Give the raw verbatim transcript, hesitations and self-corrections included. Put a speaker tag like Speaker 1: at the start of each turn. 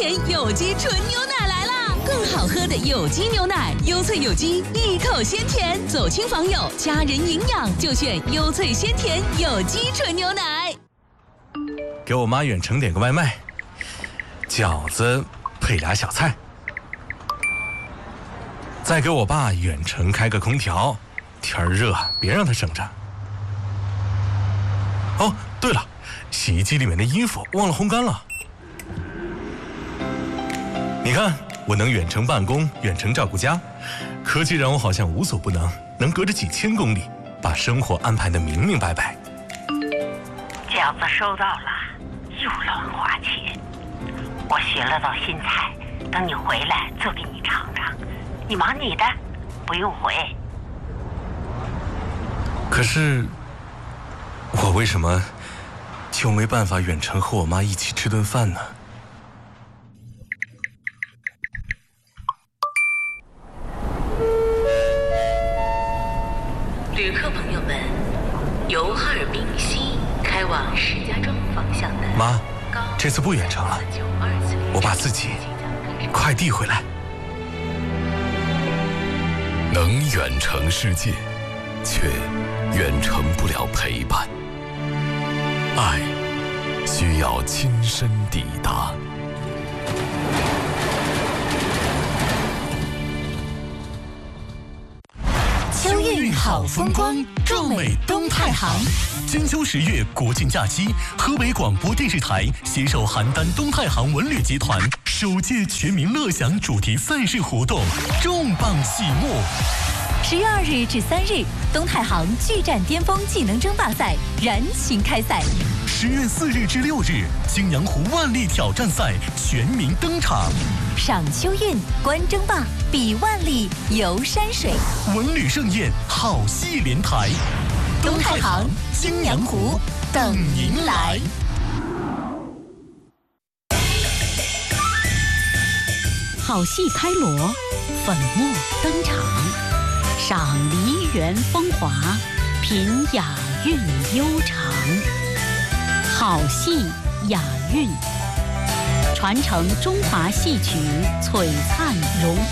Speaker 1: 甜有机纯牛奶来啦！更好喝的有机牛奶，优萃有机，一口鲜甜，走亲访友，家人营养就选优萃鲜甜有机纯牛奶。
Speaker 2: 给我妈远程点个外卖，饺子配俩小菜。再给我爸远程开个空调，天儿热，别让他省着。哦，对了，洗衣机里面的衣服忘了烘干了。你看，我能远程办公，远程照顾家，科技让我好像无所不能，能隔着几千公里把生活安排得明明白白。
Speaker 3: 饺子收到了，又乱花钱。我学了道新菜，等你回来做给你尝尝。你忙你的，不用回。
Speaker 2: 可是，我为什么就没办法远程和我妈一起吃顿饭呢？
Speaker 4: 旅客朋友们，由哈尔滨西开往石家庄方向的
Speaker 2: 妈，这次不远程了，我把自己快递回来。
Speaker 5: 能远程世界，却远程不了陪伴。爱需要亲身抵达。
Speaker 6: 秋韵好风光，壮美东太行。金秋十月国庆假期，河北广播电视台携手邯郸东太行文旅集团首届全民乐享主题赛事活动重磅启幕。
Speaker 7: 十月二日至三日，东太行巨战巅峰技能争霸赛燃情开赛。
Speaker 6: 十月四日至六日，泾阳湖万历挑战赛全民登场。
Speaker 7: 赏秋韵，观争霸，比万历，游山水，
Speaker 6: 文旅盛宴，好戏连台。
Speaker 7: 东太行，泾阳湖，等您来。
Speaker 8: 好戏开锣，粉墨登场，赏梨园风华，品雅韵悠长。好戏雅韵，传承中华戏曲璀璨荣光。